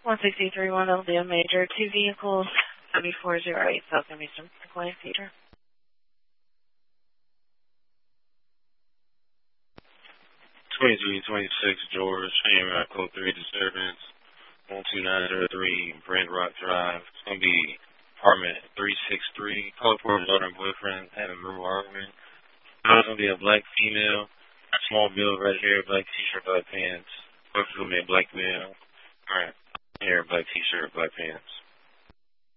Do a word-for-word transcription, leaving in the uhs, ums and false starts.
one sixty-three one L D M Major, two vehicles, W four zero eight South Eastern Parkway, Peter. twenty-three twenty-six George, Hammer, code three disturbance, one two nine zero three Brent Rock Drive. It's going to be apartment three six three. Call for a daughter and boyfriend having verbal argument. It's going to be a black female, small build, red hair, black t-shirt, black pants. Boyfriend's going to be a black male. Alright, hair, black t-shirt, black pants.